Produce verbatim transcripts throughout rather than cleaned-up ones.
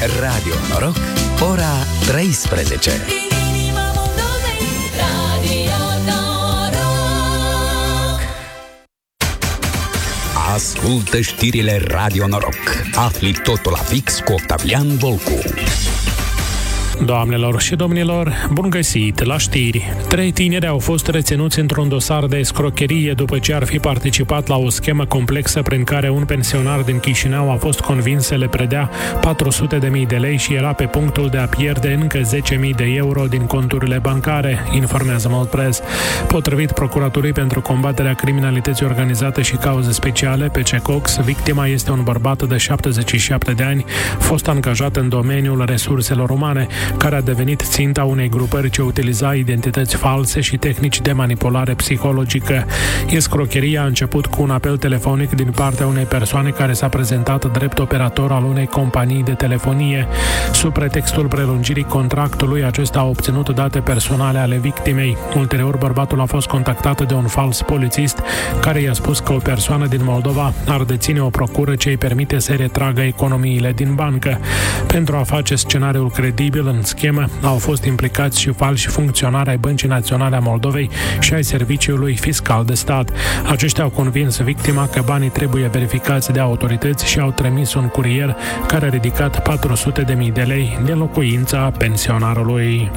Radio Noroc, ora treisprezece. Ascultă știrile Radio Noroc. Afli totul la fix cu Octavian Volcu. Doamnelor și domnilor, bun găsit la știri. Trei tineri au fost reținuți într-un dosar de escrocherie după ce ar fi participat la o schemă complexă prin care un pensionar din Chișinău a fost convins să le predea patru sute de mii de lei și era pe punctul de a pierde încă zece mii de euro din conturile bancare, informează Moldpress. Potrivit Procuraturii pentru combaterea criminalității organizate și cauze speciale, P C Cox, victima este un bărbat de șaptezeci și șapte de ani, fost angajat în domeniul resurselor umane, care a devenit ținta unei grupări ce utiliza identități false și tehnici de manipulare psihologică. Escrocheria a început cu un apel telefonic din partea unei persoane care s-a prezentat drept operator al unei companii de telefonie. Sub pretextul prelungirii contractului, acesta a obținut date personale ale victimei. Ulterior, bărbatul a fost contactat de un fals polițist care i-a spus că o persoană din Moldova ar deține o procură ce îi permite să retragă economiile din bancă. Pentru a face scenariul credibil în schemă, au fost implicați și falși funcționari ai Băncii Naționale a Moldovei și ai Serviciului Fiscal de Stat. Aceștia au convins victima că banii trebuie verificați de autorități și au trimis un curier care a ridicat patru sute de mii de lei din locuința pensionarului.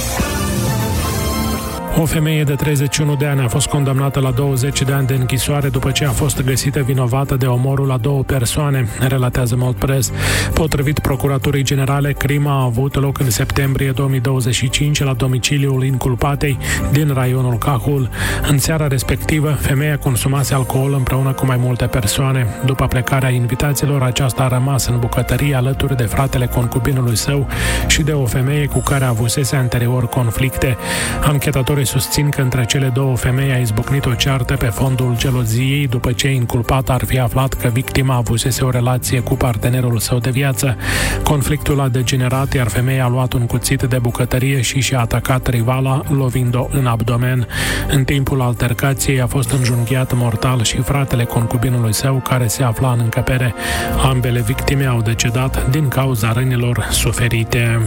O femeie de treizeci și unu de ani a fost condamnată la douăzeci de ani de închisoare după ce a fost găsită vinovată de omorul a două persoane, relatează Moldpress. Potrivit Procuraturii Generale, crima a avut loc în septembrie două mii douăzeci și cinci la domiciliul inculpatei din raionul Cahul. În seara respectivă, femeia consumase alcool împreună cu mai multe persoane. După plecarea invitaților, aceasta a rămas în bucătărie alături de fratele concubinului său și de o femeie cu care avusese anterior conflicte. Anchetatorii susțin că între cele două femei a izbucnit o ceartă pe fondul geloziei după ce inculpata ar fi aflat că victima avusese o relație cu partenerul său de viață. Conflictul a degenerat, iar femeia a luat un cuțit de bucătărie și și-a atacat rivala, lovind-o în abdomen. În timpul altercației a fost înjunghiat mortal și fratele concubinului său, care se afla în încăpere. Ambele victime au decedat din cauza rănilor suferite.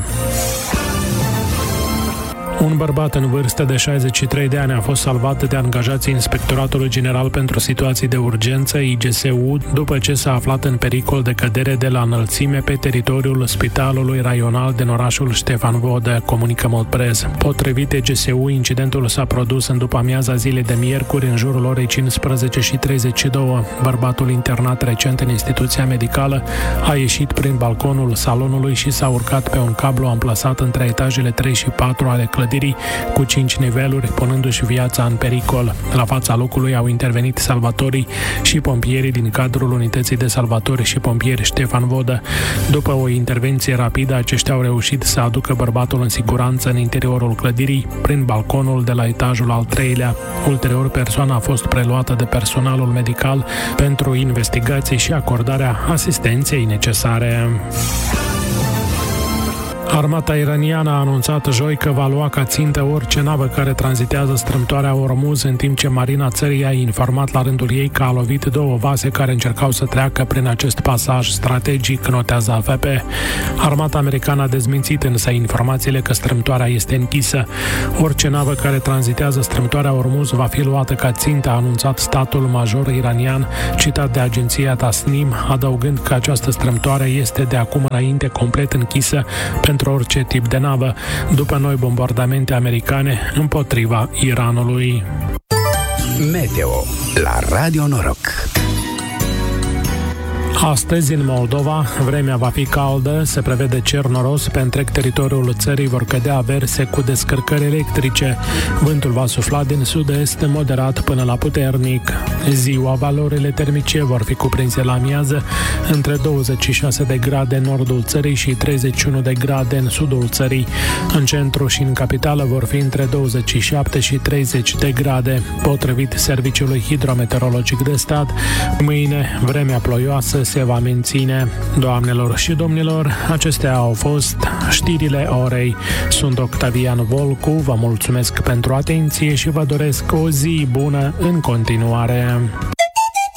Un bărbat în vârstă de șaizeci și trei de ani a fost salvat de angajații Inspectoratului General pentru Situații de Urgență, I G S U, după ce s-a aflat în pericol de cădere de la înălțime pe teritoriul Spitalului Raional din orașul Ștefan Vodă, comunică Moldpress. Potrivit I G S U, incidentul s-a produs în după-amiaza zilei de miercuri, în jurul orei cincisprezece și treizeci și doi. Bărbatul, internat recent în instituția medicală, a ieșit prin balconul salonului și s-a urcat pe un cablu amplasat între etajele trei și patru ale clădirii cu cinci niveluri, punându-și viața în pericol. La fața locului au intervenit salvatorii și pompierii din cadrul unității de salvatori și pompieri Ștefan Vodă. După o intervenție rapidă, aceștia au reușit să aducă bărbatul în siguranță în interiorul clădirii, prin balconul de la etajul al treilea. Ulterior, persoana a fost preluată de personalul medical pentru investigații și acordarea asistenței necesare. Armata iraniană a anunțat joi că va lua ca țintă orice navă care tranzitează strâmtoarea Ormuz, în timp ce marina țării a informat la rândul ei că a lovit două vase care încercau să treacă prin acest pasaj strategic, notează A F P. Armata americană a dezmințit însă informațiile că strâmtoarea este închisă. Orice navă care tranzitează strâmtoarea Ormuz va fi luată ca țintă, a anunțat statul major iranian, citat de agenția Tasnim, adăugând că această strâmtoare este de acum înainte complet închisă pentru orice tip de navă, după noi bombardamente americane împotriva Iranului. Meteo la Radio Noroc. Astăzi, în Moldova, vremea va fi caldă, se prevede cer noros, pe întreg teritoriul țării vor cădea averse cu descărcări electrice. Vântul va sufla din sud-est moderat până la puternic. Ziua, valorile termice vor fi cuprinse la amiază între douăzeci și șase de grade în nordul țării și treizeci și unu de grade în sudul țării. În centru și în capitală vor fi între douăzeci și șapte și treizeci de grade. Potrivit Serviciului Hidrometeorologic de Stat, mâine vremea ploioasă se va menține. Doamnelor și domnilor, acestea au fost știrile orei. Sunt Octavian Volcu, vă mulțumesc pentru atenție și vă doresc o zi bună în continuare.